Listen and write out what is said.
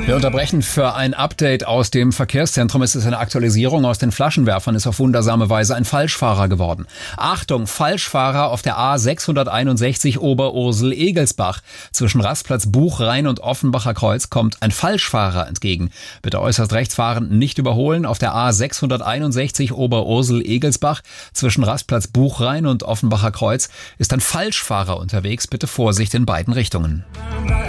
Wir unterbrechen für ein Update aus dem Verkehrszentrum. Es ist eine Aktualisierung aus den Flaschenwerfern. Ist auf wundersame Weise ein Falschfahrer geworden. Achtung, Falschfahrer auf der A661 Oberursel-Egelsbach. Zwischen Rastplatz Buchrhein und Offenbacher Kreuz kommt ein Falschfahrer entgegen. Bitte äußerst rechts fahren, nicht überholen. Auf der A661 Oberursel-Egelsbach zwischen Rastplatz Buchrhein und Offenbacher Kreuz ist ein Falschfahrer unterwegs. Bitte Vorsicht in beiden Richtungen.